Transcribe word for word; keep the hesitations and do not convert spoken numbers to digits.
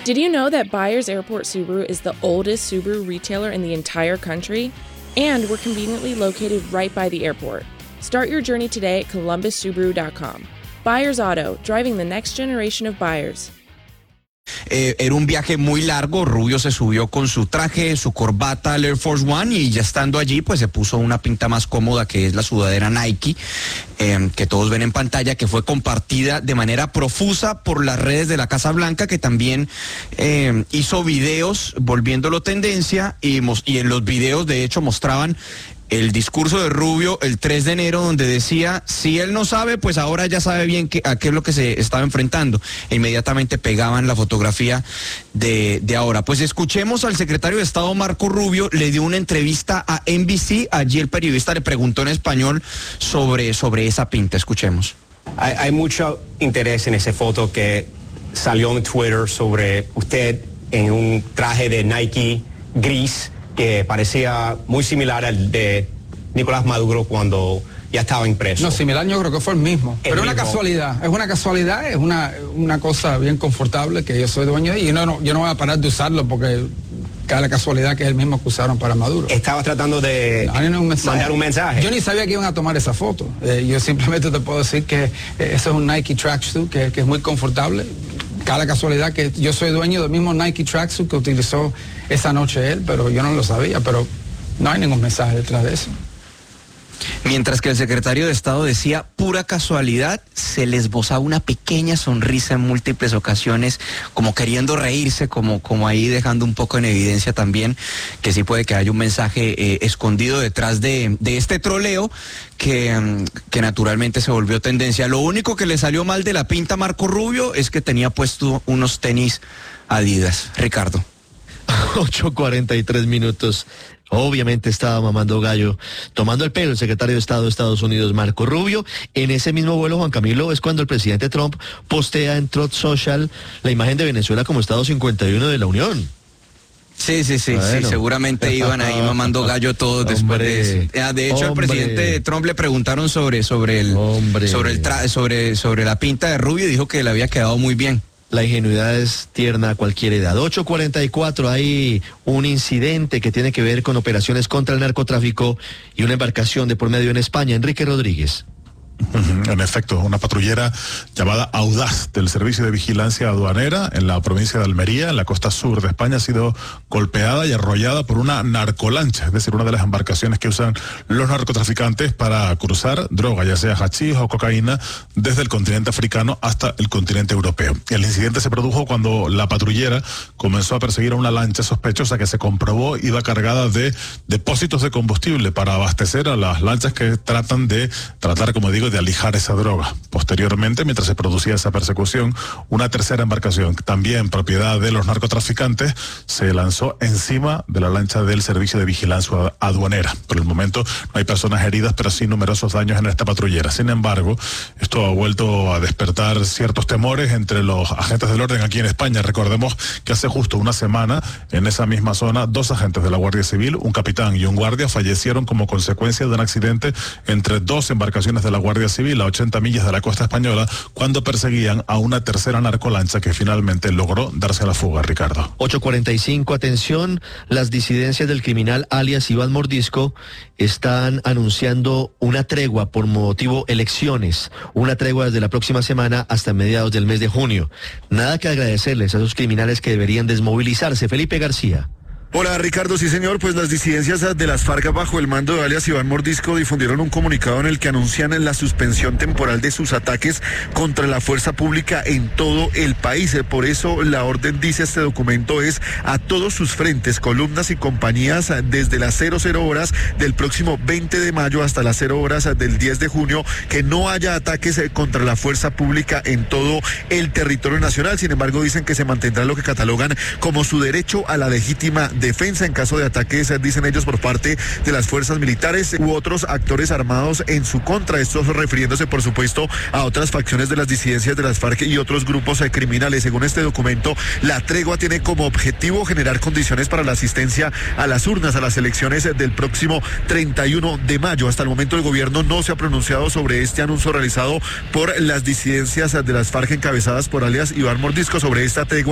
Did you know that Byers Airport Subaru is the oldest Subaru retailer in the entire country? And we're conveniently located right by the airport. Start your journey today at columbus subaru dot com. Byers Auto, driving the next generation of buyers. Eh, era un viaje muy largo. Rubio se subió con su traje, su corbata al Air Force One, y ya estando allí pues se puso una pinta más cómoda, que es la sudadera Nike, eh, que todos ven en pantalla, que fue compartida de manera profusa por las redes de la Casa Blanca, que también eh, hizo videos volviéndolo tendencia, y, y en los videos de hecho mostraban el discurso de Rubio el tres de enero, donde decía, si él no sabe, pues ahora ya sabe bien que, a qué es lo que se estaba enfrentando. E inmediatamente pegaban la fotografía de, de ahora. Pues escuchemos al secretario de Estado Marco Rubio. Le dio una entrevista a N B C. Allí el periodista le preguntó en español sobre, sobre esa pinta. Escuchemos. Hay, hay mucho interés en esa foto que salió en Twitter sobre usted en un traje de Nike gris, que parecía muy similar al de Nicolás Maduro cuando ya estaba impreso. No, similar yo creo que fue el mismo. El pero mismo. Una casualidad, es una casualidad, es una, una cosa bien confortable que yo soy dueño de, y no, no, yo no voy a parar de usarlo porque cada casualidad que es el mismo que usaron para Maduro. Estaba tratando de no, no, un mandar un mensaje. Yo ni sabía que iban a tomar esa foto. Eh, yo simplemente te puedo decir que eh, ese es un Nike tracksuit que, que es muy confortable. Cada casualidad que yo soy dueño del mismo Nike tracksuit que utilizó esa noche él, pero yo no lo sabía, pero no hay ningún mensaje detrás de eso. Mientras que el secretario de Estado decía pura casualidad, se le esbozaba una pequeña sonrisa en múltiples ocasiones, como queriendo reírse, como, como ahí dejando un poco en evidencia también que sí puede que haya un mensaje eh, escondido detrás de, de este troleo que, que naturalmente se volvió tendencia. Lo único que le salió mal de la pinta a Marco Rubio es que tenía puesto unos tenis Adidas. Ricardo. ocho cuarenta y tres minutos. Obviamente estaba mamando gallo, tomando el pelo el secretario de Estado de Estados Unidos, Marco Rubio. En ese mismo vuelo, Juan Camilo, es cuando el presidente Trump postea en Truth Social la imagen de Venezuela como Estado cincuenta y uno de la Unión. Sí, sí, sí, bueno. sí, seguramente iban ahí mamando gallo todos después de eso. De hecho, hombre. al presidente Trump le preguntaron sobre, sobre, el, sobre, el tra sobre, sobre la pinta de Rubio, y dijo que le había quedado muy bien. La ingenuidad es tierna a cualquier edad. ocho cuarenta y cuatro, hay un incidente que tiene que ver con operaciones contra el narcotráfico y una embarcación de por medio en España. Enrique Rodríguez. En efecto, una patrullera llamada Audaz del Servicio de Vigilancia Aduanera en la provincia de Almería, en la costa sur de España, ha sido golpeada y arrollada por una narcolancha, es decir, una de las embarcaciones que usan los narcotraficantes para cruzar droga, ya sea hachís o cocaína, desde el continente africano hasta el continente europeo. El incidente se produjo cuando la patrullera comenzó a perseguir a una lancha sospechosa que se comprobó iba cargada de depósitos de combustible para abastecer a las lanchas que tratan de tratar, como digo, de alijar esa droga. Posteriormente, mientras se producía esa persecución, una tercera embarcación, también propiedad de los narcotraficantes, se lanzó encima de la lancha del Servicio de Vigilancia Aduanera. Por el momento no hay personas heridas, pero sí numerosos daños en esta patrullera. Sin embargo, esto ha vuelto a despertar ciertos temores entre los agentes del orden aquí en España. Recordemos que hace justo una semana, en esa misma zona, dos agentes de la Guardia Civil, un capitán y un guardia, fallecieron como consecuencia de un accidente entre dos embarcaciones de la Guardia Civil a ochenta millas de la costa española, cuando perseguían a una tercera narcolancha que finalmente logró darse a la fuga. Ricardo. ocho cuarenta y cinco, atención, las disidencias del criminal alias Iván Mordisco están anunciando una tregua por motivo elecciones, una tregua desde la próxima semana hasta mediados del mes de junio. Nada que agradecerles a esos criminales que deberían desmovilizarse. Felipe García. Hola Ricardo, sí señor, pues las disidencias de las FARC bajo el mando de alias Iván Mordisco difundieron un comunicado en el que anuncian la suspensión temporal de sus ataques contra la fuerza pública en todo el país. Por eso la orden, dice este documento, es a todos sus frentes, columnas y compañías desde las cero cero horas del próximo veinte de mayo hasta las cero horas del diez de junio, que no haya ataques contra la fuerza pública en todo el territorio nacional. Sin embargo, dicen que se mantendrá lo que catalogan como su derecho a la legítima defensa en caso de ataques, dicen ellos, por parte de las fuerzas militares u otros actores armados en su contra. Estos refiriéndose, por supuesto, a otras facciones de las disidencias de las FARC y otros grupos criminales. Según este documento, la tregua tiene como objetivo generar condiciones para la asistencia a las urnas, a las elecciones del próximo treinta y uno de mayo. Hasta el momento el gobierno no se ha pronunciado sobre este anuncio realizado por las disidencias de las FARC encabezadas por alias Iván Mordisco sobre esta tregua